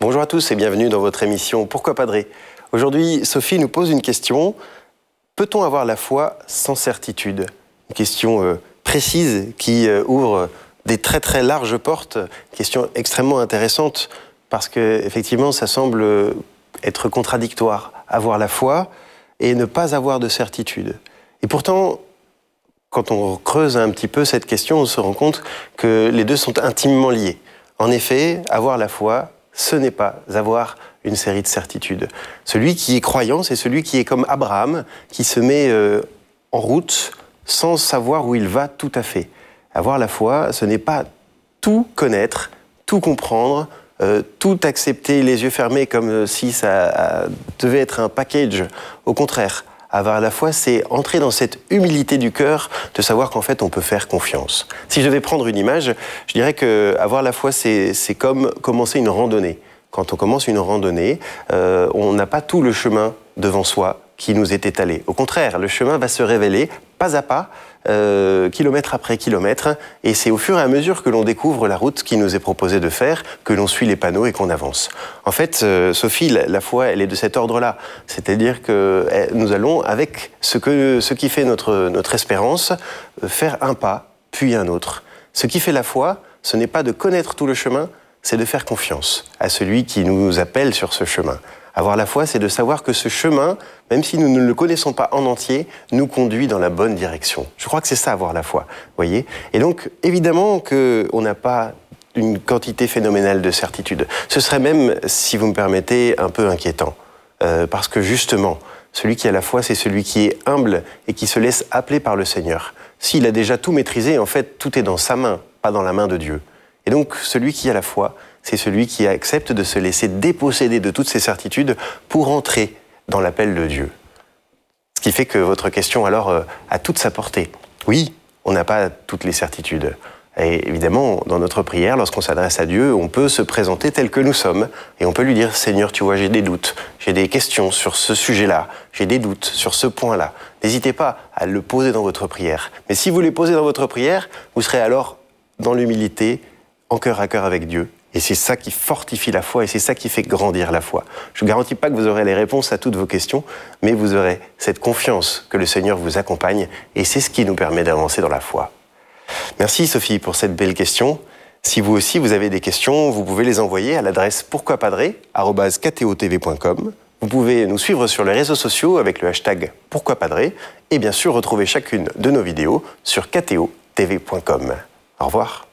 Bonjour à tous et bienvenue dans votre émission Pourquoi Padré. Aujourd'hui, Sophie nous pose une question. Peut-on avoir la foi sans certitude? Une question précise qui ouvre des très très larges portes. Une question extrêmement intéressante parce que effectivement, ça semble être contradictoire. Avoir la foi et ne pas avoir de certitude. Et pourtant, quand on creuse un petit peu cette question, on se rend compte que les deux sont intimement liés. En effet, avoir la foi, ce n'est pas avoir une série de certitudes. Celui qui est croyant, c'est celui qui est comme Abraham, qui se met en route sans savoir où il va tout à fait. Avoir la foi, ce n'est pas tout connaître, tout comprendre, tout accepter les yeux fermés comme si ça devait être un package. Au contraire, avoir la foi, c'est entrer dans cette humilité du cœur de savoir qu'en fait, on peut faire confiance. Si je devais prendre une image, je dirais que avoir la foi, c'est comme commencer une randonnée. Quand on commence une randonnée, on n'a pas tout le chemin devant soi qui nous est étalé. Au contraire, le chemin va se révéler pas à pas, kilomètre après kilomètre, et c'est au fur et à mesure que l'on découvre la route qui nous est proposée de faire, que l'on suit les panneaux et qu'on avance. En fait, Sophie, la foi, elle est de cet ordre-là. C'est-à-dire que nous allons, avec ce qui fait notre espérance, faire un pas, puis un autre. Ce qui fait la foi, ce n'est pas de connaître tout le chemin, c'est de faire confiance à celui qui nous appelle sur ce chemin. Avoir la foi, c'est de savoir que ce chemin, même si nous ne le connaissons pas en entier, nous conduit dans la bonne direction. Je crois que c'est ça, avoir la foi, voyez. Et donc, évidemment qu'on n'a pas une quantité phénoménale de certitude. Ce serait même, si vous me permettez, un peu inquiétant. Parce que justement, celui qui a la foi, c'est celui qui est humble et qui se laisse appeler par le Seigneur. S'il a déjà tout maîtrisé, en fait, tout est dans sa main, pas dans la main de Dieu. Et donc, celui qui a la foi, c'est celui qui accepte de se laisser déposséder de toutes ses certitudes pour entrer dans l'appel de Dieu. Ce qui fait que votre question, alors, a toute sa portée. Oui, on n'a pas toutes les certitudes. Et évidemment, dans notre prière, lorsqu'on s'adresse à Dieu, on peut se présenter tel que nous sommes. Et on peut lui dire, Seigneur, tu vois, j'ai des doutes, j'ai des questions sur ce sujet-là, j'ai des doutes sur ce point-là. N'hésitez pas à le poser dans votre prière. Mais si vous les posez dans votre prière, vous serez alors dans l'humilité, en cœur à cœur avec Dieu. Et c'est ça qui fortifie la foi et c'est ça qui fait grandir la foi. Je ne garantis pas que vous aurez les réponses à toutes vos questions, mais vous aurez cette confiance que le Seigneur vous accompagne et c'est ce qui nous permet d'avancer dans la foi. Merci Sophie pour cette belle question. Si vous aussi vous avez des questions, vous pouvez les envoyer à l'adresse pourquoipadré@ktotv.com. Vous pouvez nous suivre sur les réseaux sociaux avec le hashtag pourquoipadré et bien sûr retrouver chacune de nos vidéos sur ktotv.com. Au revoir.